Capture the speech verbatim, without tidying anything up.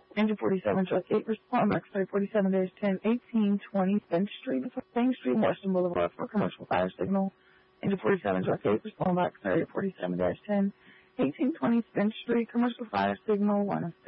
Engine forty-seven, truck eight, respond back, sorry, forty-seven dash ten, eighteen twenty, Finch Street, Finch Street, Washington Boulevard for commercial fire signal. Engine forty-seven, truck eight, respond back, sorry, forty-seven dash ten, eighteen twenty, Finch Street, commercial fire signal, one